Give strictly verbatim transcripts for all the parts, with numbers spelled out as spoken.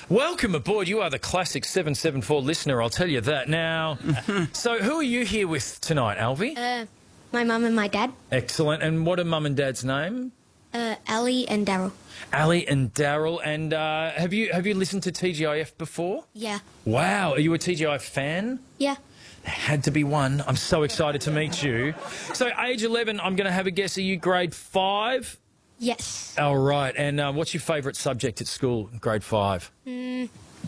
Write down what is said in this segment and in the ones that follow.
Welcome aboard. You are the classic seven seven four listener, I'll tell you that. Now, so who are you here with tonight, Alvy? Uh, my mum and my dad. Excellent. And what are mum and dad's name? Uh, Ali and Daryl. Ali and Daryl. And uh, have you have you listened to T G I F before? Yeah. Wow. Are you a T G I F fan? Yeah. There had to be one. I'm so excited to meet you. So, age eleven, I'm going to have a guess. Are you grade five? Yes. All right. And uh, what's your favourite subject at school, grade five? Mm,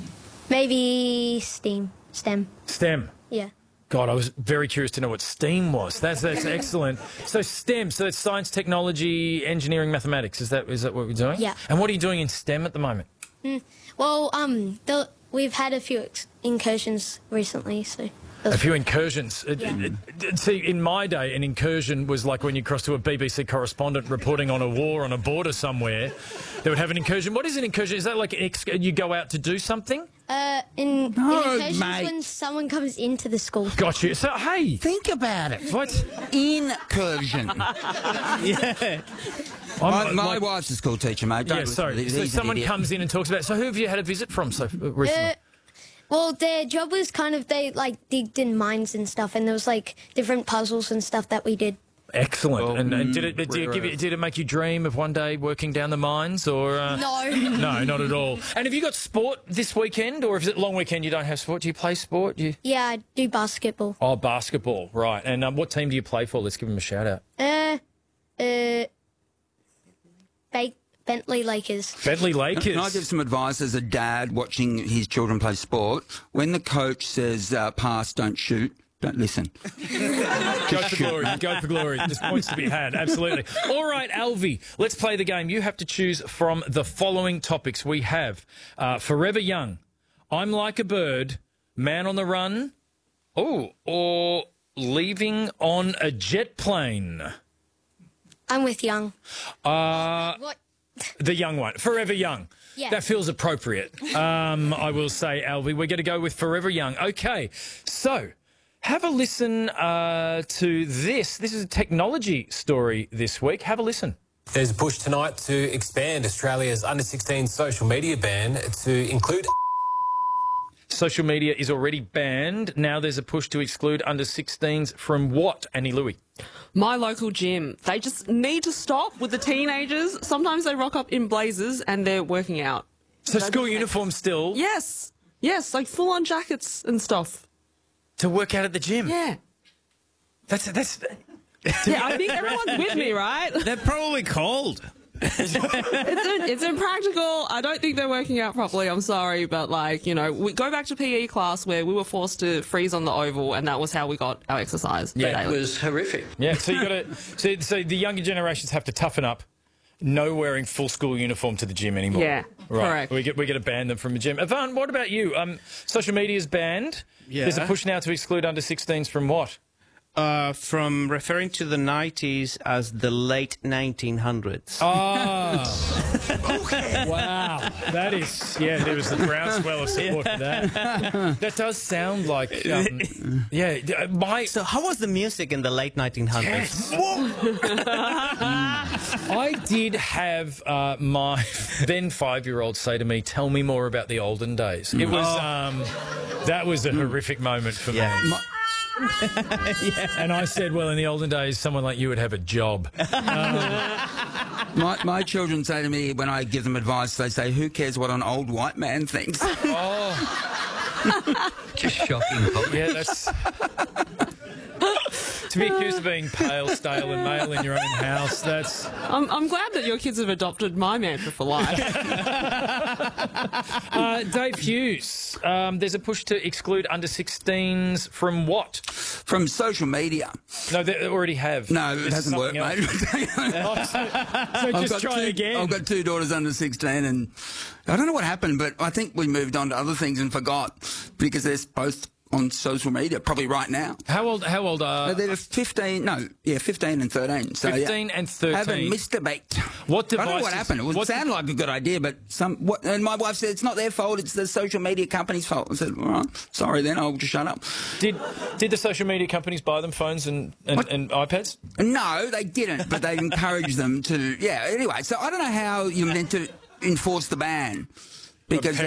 maybe STEAM. STEM. STEM. Yeah. God, I was very curious to know what STEAM was. That's that's excellent. So STEM, so it's science, technology, engineering, mathematics. Is that is that what we're doing? Yeah. And what are you doing in STEM at the moment? Mm, well, um, the, we've had a few ex incursions recently, so. A few incursions. Yeah. See, in my day, an incursion was like when you cross to a B B C correspondent reporting on a war on a border somewhere. They would have an incursion. What is an incursion? Is that like ex you go out to do something? Uh, in, No, in incursions mate. when someone comes into the school. Got you. So, hey. Think about it. What? Incursion. Yeah. I'm, My, my like- wife's a school teacher, mate. Don't Yeah, listen sorry. to this. So He's an someone idiot. comes in and talks about it. So who have you had a visit from so uh, recently? Uh, well, their job was kind of, they, like, digged in mines and stuff, and there was, like, different puzzles and stuff that we did. Excellent. Well, and, and did it mm, did it, give you, did it make you dream of one day working down the mines or uh... No. No, not at all. And have you got sport this weekend, or is it long weekend you don't have sport? Do you play sport? Do you... Yeah, I do basketball. Oh, basketball, right. And um, what team do you play for? Let's give them a shout out. Uh, uh, ba Bentley Lakers. Bentley Lakers. Can I give some advice as a dad watching his children play sport? When the coach says uh, pass, don't shoot, don't listen. Go for glory. Go for glory. There's points to be had. Absolutely. All right, Alvy, let's play the game. You have to choose from the following topics. We have uh, Forever Young, I'm Like a Bird, Man on the Run, oh, or Leaving on a Jet Plane. I'm with Young. Uh, What? the young one. Forever Young. Yeah. That feels appropriate. Um, I will say, Alvy, we're going to go with Forever Young. Okay, so have a listen uh, to this. This is a technology story this week. Have a listen. There's a push tonight to expand Australia's under sixteen social media ban to include... Social media is already banned. Now there's a push to exclude under sixteens from what, Annie Louie? My local gym. They just need to stop with the teenagers. Sometimes they rock up in blazers and they're working out. So That school doesn't make- uniform still Yes. Yes, like full-on jackets and stuff. to work out at the gym. Yeah. That's that's. Yeah, I think everyone's with me, right? They're probably cold. It's, it's impractical. I don't think they're working out properly. I'm sorry, but like, you know, we go back to P E class where we were forced to freeze on the oval, and that was how we got our exercise. Yeah, daily. it was horrific. Yeah, so you got to. So, so the younger generations have to toughen up. No wearing full school uniform to the gym anymore. Yeah, right. correct. We get we get to ban them from the gym. Ivan, what about you? Um, social media is banned. Yeah. There's a push now to exclude under sixteens from what? Uh, from referring to the nineties as the late nineteen hundreds. Oh. Okay. Wow. That is, yeah, there was a groundswell of support for that. That does sound like, um, yeah, uh, my... So how was the music in the late nineteen hundreds? I did have uh, my then five-year-old say to me, tell me more about the olden days. It was, um, that was a horrific moment for Yeah. me. Yeah. And I said, well, in the olden days, someone like you would have a job. My, my children say to me when I give them advice, they say, who cares what an old white man thinks? Oh. Just shocking. Yeah, that's... To be accused of being pale, stale and male in your own house, that's... I'm, I'm glad that your kids have adopted my mantra for life. Uh, Dave Hughes, um, there's a push to exclude under sixteens from what? From social media. No, they already have. No, it There's hasn't worked, something mate. else. Oh, so so I've just got try two, again. I've got two daughters under sixteen, and I don't know what happened, but I think we moved on to other things and forgot because they're both on social media, probably right now. How old? How old are? No, they're fifteen. No, yeah, fifteen and thirteen. So Fifteen yeah, and thirteen. haven't missed a beat. What I don't know what devices- happened. It would what- sound like a good idea, but some. What, and my wife said it's not their fault. It's the social media company's fault. I said, all right, sorry, then I'll just shut up. Did did the social media companies buy them phones and, and, and iPads? No, they didn't, but they encouraged them to. Yeah. Anyway, so I don't know how you're meant to enforce the ban because.